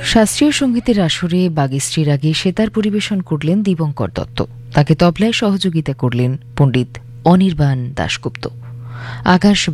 শাস্ত্রীয় সঙ্গীতের আসরে বাগেশ্রীর আগে সেতার পরিবেশন করলেন দীপঙ্কর দত্ত। তাকে তবলায় সহযোগিতা করলেন পণ্ডিত অনির্বাণ দাশগুপ্ত। আকাশ